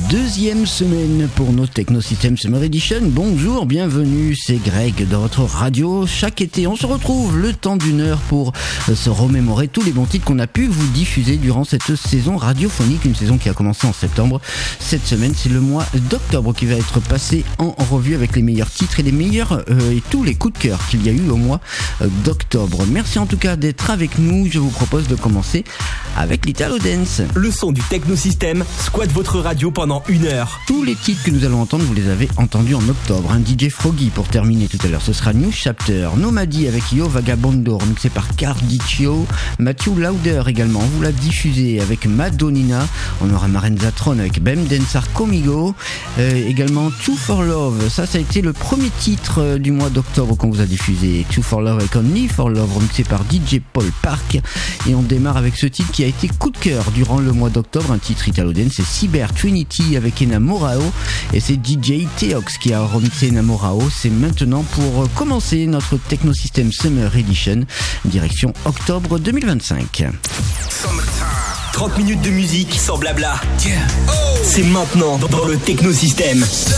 Deuxième semaine pour nos Technosystème Summer Edition. Bonjour, bienvenue, c'est Greg dans votre radio. Chaque été, on se retrouve le temps d'une heure pour se remémorer tous les bons titres qu'on a pu vous diffuser durant cette saison radiophonique, une saison qui a commencé en septembre. Cette semaine, c'est le mois d'octobre qui va être passé en revue avec les meilleurs titres et les meilleurs et tous les coups de cœur qu'il y a eu au mois d'octobre. Merci en tout cas d'être avec nous. Je vous propose de commencer avec l'Italo Dance. Le son du Technosystème squatte votre radio pendant une heure. Tous les titres que nous allons entendre, vous les avez entendus en octobre. Un DJ Froggy pour terminer tout à l'heure. Ce sera New Chapter. Nomadi avec Yo Vagabondo, remixé par Cardiccio. Matthew Lauder également. On vous l'a diffusé avec Madonnina. On aura Marenza Tron avec Bem Densar Comigo. Également Two for Love. Ça a été le premier titre du mois d'octobre qu'on vous a diffusé. Two for Love avec Only for Love, remixé par DJ Paul Park. Et on démarre avec ce titre qui a été coup de cœur durant le mois d'octobre. Un titre Italo Dance, c'est Cyber Trinity avec Enamorao. Et c'est DJ Theox qui a remixé Enamorao. C'est maintenant pour commencer notre Technosystème Summer Edition. Direction octobre 2025. 30 minutes de musique sans blabla. C'est maintenant dans le Technosystème.